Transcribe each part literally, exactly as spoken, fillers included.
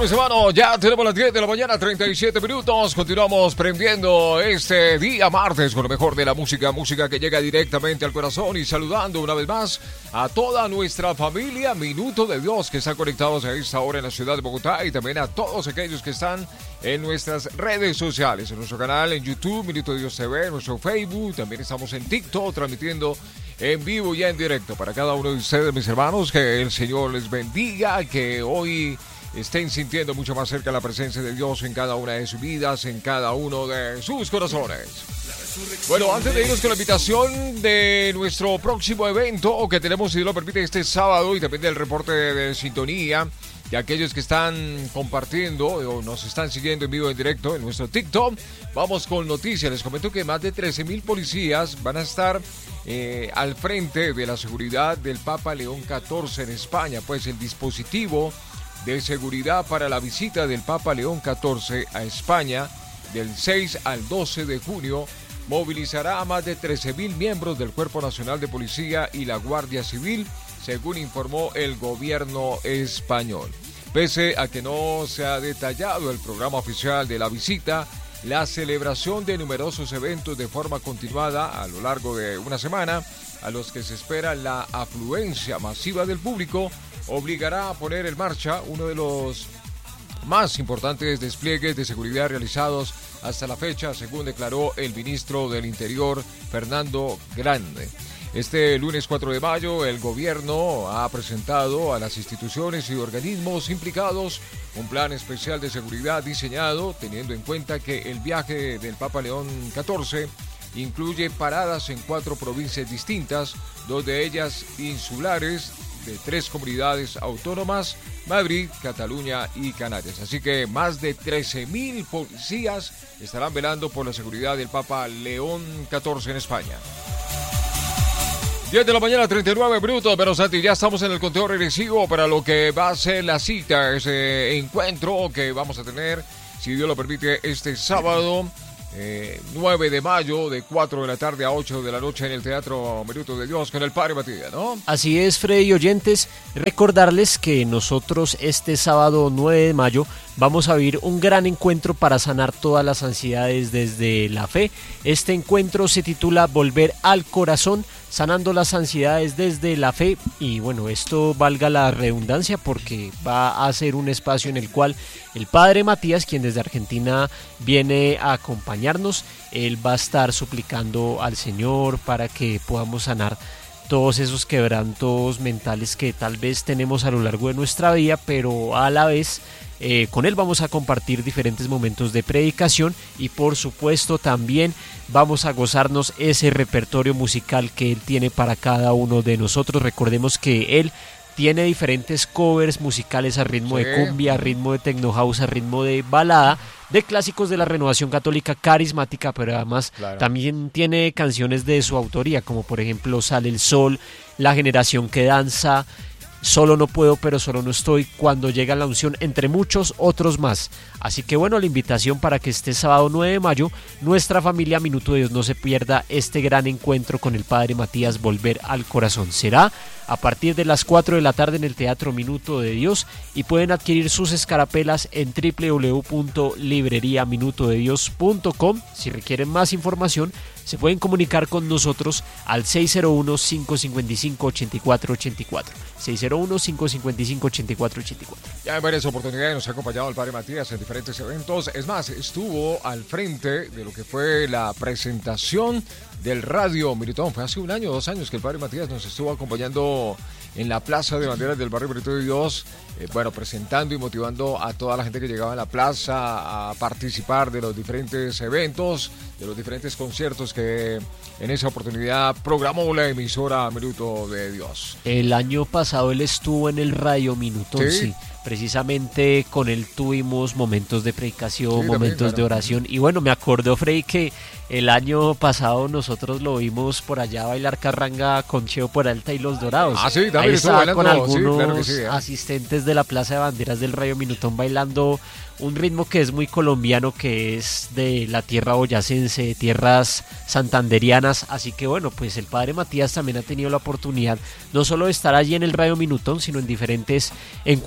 mis hermanos, ya tenemos las diez de la mañana, treinta y siete minutos. Continuamos prendiendo este día martes con lo mejor de la música, música que llega directamente al corazón, y saludando una vez más a toda nuestra familia Minuto de Dios que están conectados a esta hora en la ciudad de Bogotá, y también a todos aquellos que están en nuestras redes sociales, en nuestro canal en YouTube, Minuto de Dios T V, en nuestro Facebook, también estamos en TikTok transmitiendo en vivo y en directo para cada uno de ustedes, mis hermanos. Que el Señor les bendiga, que hoy estén sintiendo mucho más cerca la presencia de Dios en cada una de sus vidas, en cada uno de sus corazones. Bueno, antes de irnos con la invitación de nuestro próximo evento que tenemos, si Dios lo permite, este sábado, y también del reporte de, de sintonía de aquellos que están compartiendo o nos están siguiendo en vivo en directo en nuestro TikTok, vamos con noticias. Les comento que más de trece mil policías van a estar eh, al frente de la seguridad del Papa León catorce en España, pues el dispositivo de seguridad para la visita del Papa León catorce a España del seis al doce de junio movilizará a más de trece mil miembros del Cuerpo Nacional de Policía y la Guardia Civil, según informó el gobierno español. Pese a que no se ha detallado el programa oficial de la visita, la celebración de numerosos eventos de forma continuada a lo largo de una semana, a los que se espera la afluencia masiva del público, obligará a poner en marcha uno de los más importantes despliegues de seguridad realizados hasta la fecha, según declaró el ministro del Interior, Fernando Grande. Este lunes cuatro de mayo, el gobierno ha presentado a las instituciones y organismos implicados un plan especial de seguridad diseñado teniendo en cuenta que el viaje del Papa León catorce incluye paradas en cuatro provincias distintas, dos de ellas insulares, de tres comunidades autónomas, Madrid, Cataluña y Canarias. Así que más de trece mil policías estarán velando por la seguridad del Papa León catorce en España. diez de la mañana, treinta y nueve minutos, pero Santi, ya estamos en el conteo regresivo para lo que va a ser la cita, ese encuentro que vamos a tener, si Dios lo permite, este sábado Eh, nueve de mayo, de cuatro de la tarde a ocho de la noche en el Teatro Minuto de Dios con el Padre Matías, ¿no? Así es, Freddy, oyentes, recordarles que nosotros este sábado nueve de mayo vamos a vivir un gran encuentro para sanar todas las ansiedades desde la fe. Este encuentro se titula Volver al Corazón, sanando las ansiedades desde la fe, y bueno, esto valga la redundancia porque va a ser un espacio en el cual el Padre Matías, quien desde Argentina viene a acompañarnos, él va a estar suplicando al Señor para que podamos sanar todos esos quebrantos mentales que tal vez tenemos a lo largo de nuestra vida, pero a la vez eh, con él vamos a compartir diferentes momentos de predicación, y por supuesto también vamos a gozarnos ese repertorio musical que él tiene para cada uno de nosotros. Recordemos que él tiene diferentes covers musicales a ritmo sí. de cumbia, a ritmo de techno house, a ritmo de balada, de clásicos de la renovación católica carismática, pero además claro. también tiene canciones de su autoría, como por ejemplo Sale el Sol, La Generación que Danza, Solo no puedo, pero solo no estoy, Cuando llega la unción, entre muchos otros más. Así que bueno, la invitación para que este sábado nueve de mayo nuestra familia Minuto de Dios no se pierda este gran encuentro con el Padre Matías, Volver al Corazón. Será a partir de las cuatro de la tarde en el Teatro Minuto de Dios, y pueden adquirir sus escarapelas en doble u doble u doble u punto librería minuto de dios punto com. Si requieren más información, se pueden comunicar con nosotros al seis cero uno, cinco cinco cinco, ocho cuatro ocho cuatro, seis cero uno, cinco cinco cinco, ocho cuatro ocho cuatro. Ya en varias oportunidades nos ha acompañado el Padre Matías en diferentes eventos. Es más, estuvo al frente de lo que fue la presentación del Radio Minutón. Fue hace un año, dos años que el Padre Matías nos estuvo acompañando en la Plaza de Banderas del barrio Minuto de Dios, eh, bueno, presentando y motivando a toda la gente que llegaba a la plaza a participar de los diferentes eventos, de los diferentes conciertos que en esa oportunidad programó la emisora Minuto de Dios. El año pasado él estuvo en el Radio Minutón, sí. sí. Precisamente con él tuvimos momentos de predicación, sí, momentos también, claro. de oración. Y bueno, me acordó, Freddy, que el año pasado nosotros lo vimos por allá bailar carranga con Cheo Peralta y Los Dorados. Ah, sí, también Ahí estuvo estaba bailando, con algunos sí, claro que sí, ¿eh? asistentes de la Plaza de Banderas del Radio Minutón bailando un ritmo que es muy colombiano, que es de la tierra boyacense, tierras santanderianas. Así que bueno, pues el Padre Matías también ha tenido la oportunidad no solo de estar allí en el Radio Minutón, sino en diferentes encuentros de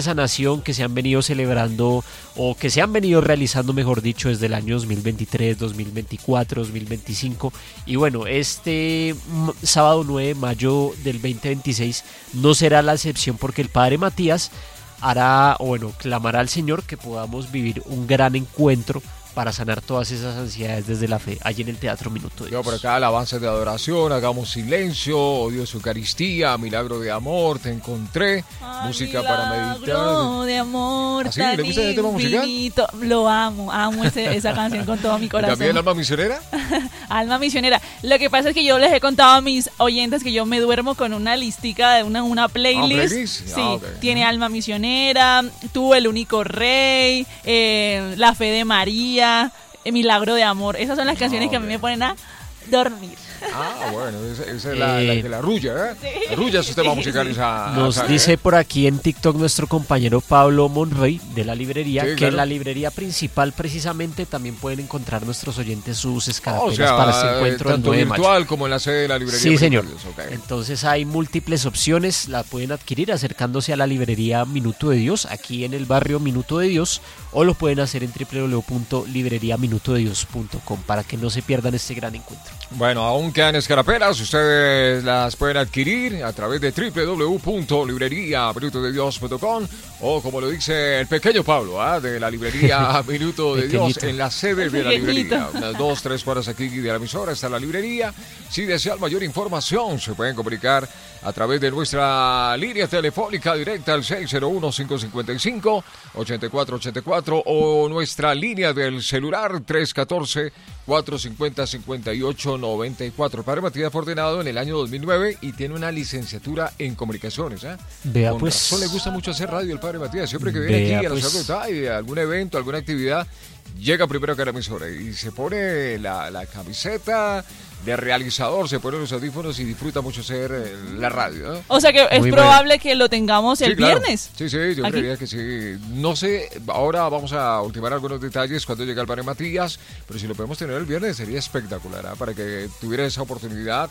de sanación que se han venido celebrando o que se han venido realizando, mejor dicho, desde el año dos mil veintitrés, dos mil veinticuatro, dos mil veinticinco. Y bueno, este sábado nueve de mayo del veinte veintiséis no será la excepción, porque el Padre Matías hará, o bueno, clamará al Señor que podamos vivir un gran encuentro para sanar todas esas ansiedades desde la fe, allí en el Teatro Minuto de Dios. Yo por acá, alabanzas de adoración, hagamos silencio, oh Dios, Eucaristía, milagro de amor, te encontré, Ay, música para meditar. Milagro de amor. ¿Así? ¿Le gusta ese tema musical? Infinito. Lo amo, amo ese, esa canción con todo mi corazón. ¿También Alma Misionera? Alma Misionera. Lo que pasa es que yo les he contado a mis oyentes que yo me duermo con una listica de una, una playlist. Ah, playlist. Sí, Ah, okay. Tiene Alma Misionera, Tú el único rey, eh, La fe de María, eh, Milagro de amor. Esas son las canciones Ah, que a mí okay. me ponen a dormir. Ah, bueno, esa, esa es la, Eh, la que la rulla, ¿eh? Sí. La rulla es un tema musical. Esa, Nos esa, dice ¿eh? por aquí en TikTok nuestro compañero Pablo Monroy de la librería, Sí, que claro. en la librería principal precisamente también pueden encontrar nuestros oyentes sus O escarapelas sea, para este encuentro del tanto nueve de mayo. virtual como en la sede de la librería. Sí, señor. Minuto de Dios, ok. Entonces hay múltiples opciones, la pueden adquirir acercándose a la librería Minuto de Dios, aquí en el barrio Minuto de Dios, o lo pueden hacer en w w w punto librería minuto de dios punto com para que no se pierdan este gran encuentro. Bueno, aún quedan escarapelas, ustedes las pueden adquirir a través de w w w punto librería minuto de dios punto com o como lo dice el pequeño Pablo, ¿ah? de la librería Minuto de Dios Pequeñito. en la sede de la Pequeñito. librería. Unas dos, tres cuadras aquí de la emisora está la librería. Si desean mayor información, se pueden comunicar a través de nuestra línea telefónica directa al seis cero uno, cinco cinco cinco, ocho cuatro ocho cuatro o nuestra línea del celular tres uno cuatro, cuatro cinco cero, cinco ocho nueve cuatro. El padre Matías fue ordenado en el año dos mil nueve y tiene una licenciatura en comunicaciones. ¿eh? Vea, Con pues. razón le gusta mucho hacer radio el padre Matías. Siempre que viene Vea, aquí a la pues. ciudad de Bogotá y de algún evento, alguna actividad, llega primero que a la emisora y se pone la, la camiseta de realizador, se pone los audífonos y disfruta mucho hacer eh, la radio. ¿eh? O sea que es Muy probable que lo tengamos el Sí, claro. viernes. Sí, sí, yo ¿Aquí? creería que sí. No sé, ahora vamos a ultimar algunos detalles cuando llegue el padre Matías, pero si lo podemos tener el viernes sería espectacular, ¿eh? Para que tuviera esa oportunidad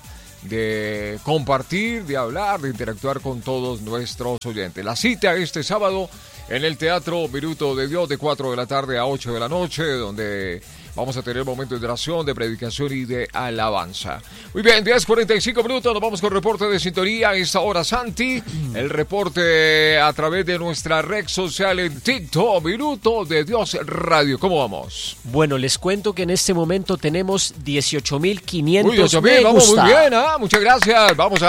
de compartir, de hablar, de interactuar con todos nuestros oyentes. La cita este sábado en el Teatro Minuto de Dios de cuatro de la tarde a ocho de la noche, donde vamos a tener momentos de oración, de predicación y de alabanza. Muy bien, diez cuarenta y cinco minutos, nos vamos con reporte de sintonía. A esta hora, Santi, el reporte a través de nuestra red social en TikTok, Minuto de Dios Radio. ¿Cómo vamos? Bueno, les cuento que en este momento tenemos dieciocho mil quinientos Uy, ocho mil, me vamos gusta. muy bien, ¿ah? Muchas gracias. Vamos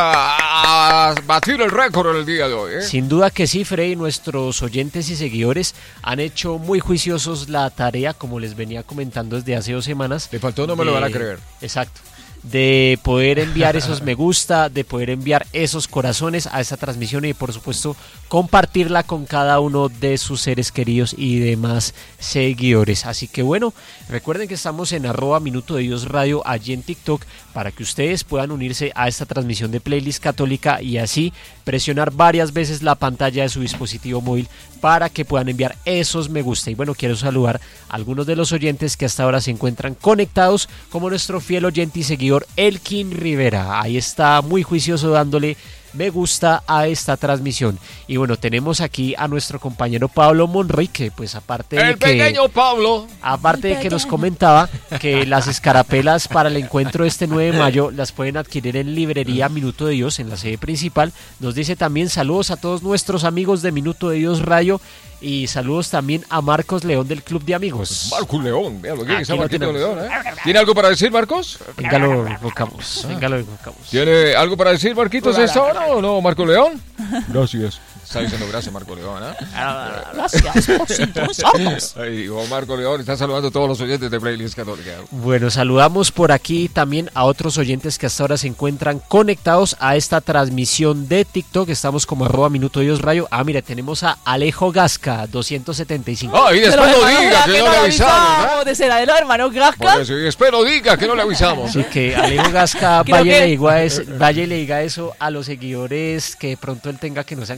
a, a batir el récord en el día de hoy, ¿eh? Sin duda que sí, Freddy, nuestros oyentes y seguidores han hecho muy juiciosos la tarea, como les venía comentando desde hace dos semanas. Le faltó, no me lo de- van a creer. Exacto. De poder enviar esos me gusta, de poder enviar esos corazones a esta transmisión y por supuesto compartirla con cada uno de sus seres queridos y demás seguidores. Así que bueno, recuerden que estamos en arroba Minuto de Dios Radio allí en TikTok para que ustedes puedan unirse a esta transmisión de Playlist Católica y así presionar varias veces la pantalla de su dispositivo móvil para que puedan enviar esos me gusta. Y bueno, quiero saludar a algunos de los oyentes que hasta ahora se encuentran conectados, como nuestro fiel oyente y seguidor Elkin Rivera. Ahí está muy juicioso dándole me gusta a esta transmisión. Y bueno, tenemos aquí a nuestro compañero Pablo Monroy, que pues aparte de El que... pequeño Pablo. Aparte de que nos comentaba que las escarapelas para el encuentro de este nueve de mayo las pueden adquirir en librería Minuto de Dios, en la sede principal, nos dice también saludos a todos nuestros amigos de Minuto de Dios Radio y saludos también a Marcos León del Club de Amigos. Marcos León, vean lo que Aquí está lo Marquito tenemos. León, ¿eh? ¿Tiene algo para decir, Marcos? Venga, lo invocamos, venga, lo invocamos. ¿Tiene algo para decir, Marquitos, a esta hora o no, Marco León? Gracias. Está diciendo gracias, Marco León, ¿eh? Gracias por sintonizarnos. Ay, hijo, Marco León está saludando a todos los oyentes de Playlist Católica. Bueno, saludamos por aquí también a otros oyentes que hasta ahora se encuentran conectados a esta transmisión de TikTok. Estamos como arroba Minuto de Dios Radio. Ah, mira, tenemos a Alejo Gasca, doscientos setenta y cinco. Ah, y De los después no hermanos diga Gasca que no le avisamos, ¿eh? De será de los hermanos Por Gasca. eso, y después no diga que no le avisamos. Así que Alejo Gasca Creo vaya, y que- le diga es- vaya y le diga eso a los seguidores que de pronto él tenga que no se han conectado a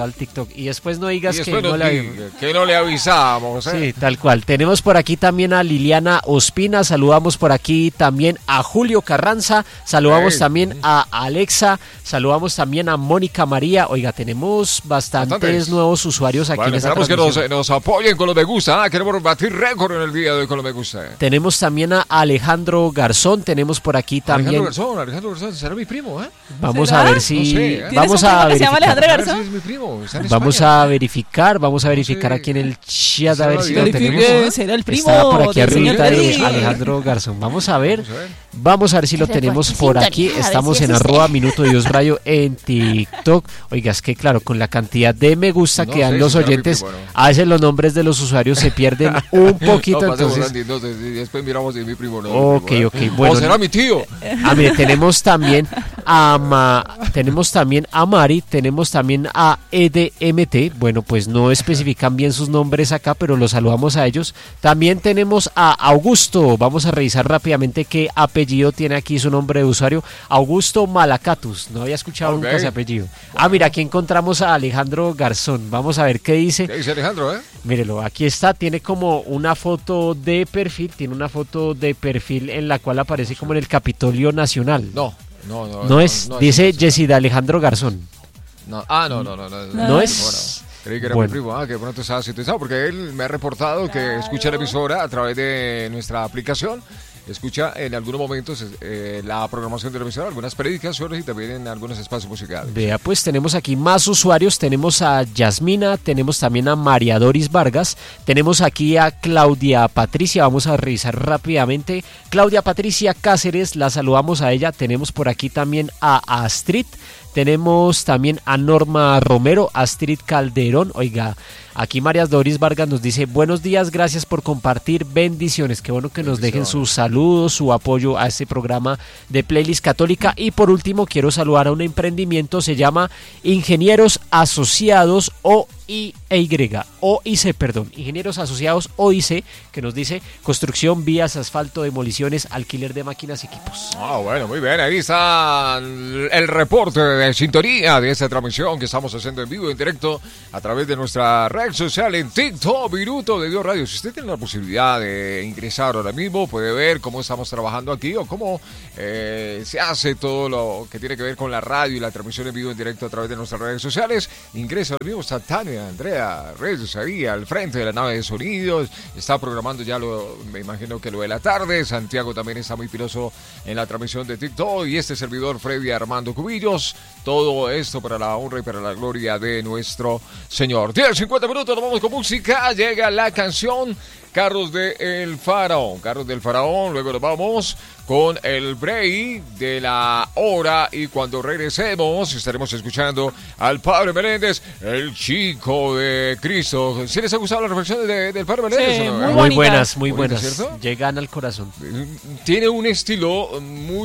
al TikTok. Y después no digas y que después no, nos le, diga que no le avisamos. ¿eh? Sí, tal cual. Tenemos por aquí también a Liliana Ospina, saludamos por aquí también a Julio Carranza, saludamos Hey. también a Alexa, saludamos también a Mónica María. Oiga, tenemos bastantes, Bastantes. nuevos usuarios aquí Bueno, en esta esperamos que nos, transmisión. nos apoyen con los me gusta. Ah, queremos batir récord en el día de hoy con los me gusta. Tenemos también a Alejandro Garzón, tenemos por aquí también. Alejandro Garzón, Alejandro Garzón, será mi primo, ¿eh? Vamos ¿Será? a ver si No sé, ¿eh? vamos ¿Tienes un a primo que se llama verificar. Alejandro A ver Garzón? si es mi primo. Está en Vamos España. a verificar, vamos a verificar sé. aquí en el chat a Será ver si lo Verifique, tenemos. Verifique, será el primo Está por aquí del señor arriba de Freddy. Alejandro Garzón. Vamos a ver. Vamos a ver. Vamos a ver si lo Se tenemos reporta por sintonía, aquí. a ver Estamos si en es usted. arroba Minuto Dios Radio en TikTok. Oiga, es que claro, con la cantidad de me gusta No que dan sé los si será mi oyentes, primo, ¿no? a veces los nombres de los usuarios se pierden un poquito. No, pasemos, Entonces, Andy, entonces, y después miramos si es mi primo o no. Ok, mi primo, ok, ¿eh? bueno. O será mi tío. ah, mire, tenemos también a Ma- tenemos también a Mari, tenemos también a E D M T. Bueno, pues no especifican bien sus nombres acá, pero los saludamos a ellos. También tenemos a Augusto. Vamos a revisar rápidamente qué apellido tiene aquí su nombre de usuario. Augusto Malacatus. No había escuchado Ok. nunca ese apellido. Ah, mira, aquí encontramos a Alejandro Garzón. Vamos a ver qué dice. ¿Qué dice Alejandro, eh? Mírelo, aquí está, tiene como una foto de perfil, tiene una foto de perfil en la cual aparece como en el Capitolio Nacional. No, no, no. No es, dice Yesida Alejandro Garzón. No. Ah, no, no, no. No, No es. Bueno, creí que era Bueno. mi primo, ah, que de pronto estaba sintonizado, porque él me ha reportado que escucha la emisora a través de nuestra aplicación. Escucha en algunos momentos eh, la programación de la emisora, algunas predicaciones y también en algunos espacios musicales. Vea, pues tenemos aquí más usuarios, tenemos a Yasmina, tenemos también a María Doris Vargas, tenemos aquí a Claudia Patricia, vamos a revisar rápidamente. Claudia Patricia Cáceres, la saludamos a ella, tenemos por aquí también a Astrid, tenemos también a Norma Romero, Astrid Calderón, oiga, aquí María Doris Vargas nos dice, buenos días, gracias por compartir, bendiciones, qué bueno que nos dejen sus saludos, su apoyo a este programa de Playlist Católica. Y por último quiero saludar a un emprendimiento, se llama Ingenieros Asociados O I Y, O I C, perdón, Ingenieros Asociados O I C, que nos dice construcción, vías, asfalto, demoliciones, alquiler de máquinas y equipos. Ah, bueno, muy bien, ahí está el reporte de sintonía de esta transmisión que estamos haciendo en vivo, en directo, a través de nuestra red social en TikTok, Minuto de Dios Radio. Si usted tiene la posibilidad de ingresar ahora mismo, puede ver cómo estamos trabajando aquí o cómo eh, se hace todo lo que tiene que ver con la radio y la transmisión en vivo, en directo a través de nuestras redes sociales. Ingresa ahora mismo, está Tania, Andrea Reyes ahí al frente de la nave de sonidos, está programando ya lo, me imagino que lo de la tarde. Santiago también está muy piloso en la transmisión de TikTok y este servidor Freddy Armando Cubillos. Todo esto para la honra y para la gloria de nuestro Señor. diez cincuenta minutos, nos vamos con música. Llega la canción Carros del Faraón. Carros del Faraón. Luego nos vamos con el break de la hora. Y cuando regresemos, estaremos escuchando al Padre Meléndez, el chico de Cristo. ¿Sí les ha gustado las reflexiones de, del Padre Meléndez? Sí, o no? muy Muy bonitas. buenas, muy Bonito, buenas, ¿cierto? llegan al corazón. Tiene un estilo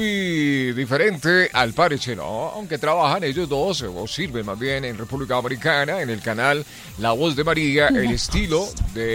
muy diferente al Padre Chelo, aunque trabajan ellos dos, o sirven más bien en República Dominicana, en el canal La Voz de María. El estilo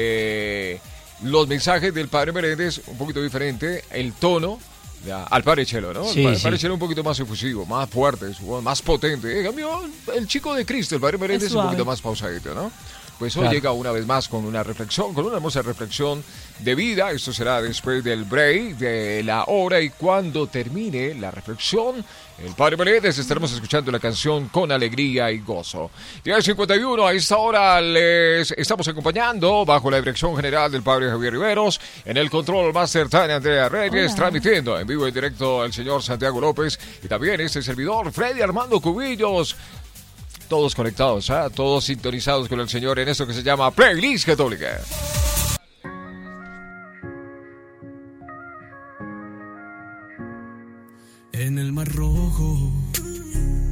de los mensajes del Padre Meléndez, un poquito diferente, el tono ya, al Padre Chelo, ¿no? Sí, el Padre, sí. Padre Chelo un poquito más efusivo, más fuerte, su voz más potente. En cambio, el chico de Cristo, el Padre Meléndez, Es un poquito suave. más pausadito, ¿no? Pues hoy Claro. llega una vez más con una reflexión, con una hermosa reflexión de vida. Esto será después del break de la hora, y cuando termine la reflexión, el Padre Meléndez, estaremos escuchando la canción con alegría y gozo. diez cincuenta y uno, a esta hora les estamos acompañando bajo la dirección general del Padre Javier Riveros, en el control Master Tania Andrea Reyes, Hola. transmitiendo en vivo y en directo el señor Santiago López y también este servidor Freddy Armando Cubillos. Todos conectados, ¿eh? Todos sintonizados con el Señor en esto que se llama Playlist Católica. En el Mar Rojo